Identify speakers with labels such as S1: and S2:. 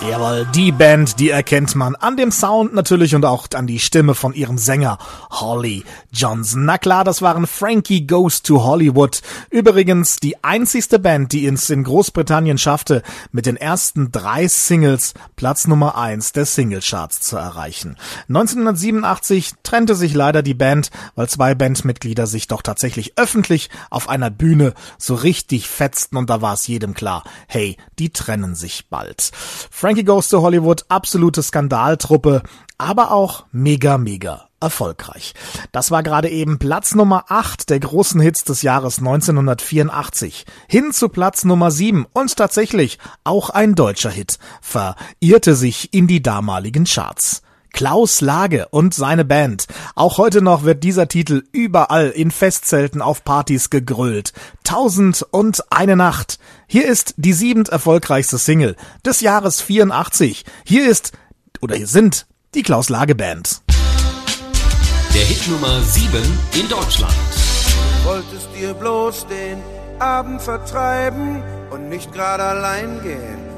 S1: Jawohl, die Band, die erkennt man an dem Sound natürlich und auch an die Stimme von ihrem Sänger Holly Johnson. Na klar, das waren Frankie Goes to Hollywood. Übrigens die einzigste Band, die es in Großbritannien schaffte, mit den ersten 3 Singles Platz Nummer 1 der Singlecharts zu erreichen. 1987 trennte sich leider die Band, weil 2 Bandmitglieder sich doch tatsächlich öffentlich auf einer Bühne so richtig fetzten und da war es jedem klar, hey, die trennen sich bald. Frankie Goes to Hollywood, absolute Skandaltruppe, aber auch mega erfolgreich. Das war gerade eben Platz Nummer 8 der großen Hits des Jahres 1984. Hin zu Platz Nummer 7 und tatsächlich auch ein deutscher Hit verirrte sich in die damaligen Charts. Klaus Lage und seine Band. Auch heute noch wird dieser Titel überall in Festzelten auf Partys gegrölt. 1001 Nacht. Hier ist die 7. erfolgreichste Single des Jahres 84. Hier sind die Klaus Lage Band.
S2: Der Hit Nummer 7 in Deutschland.
S3: Du wolltest dir bloß den Abend vertreiben und nicht gerade allein gehen.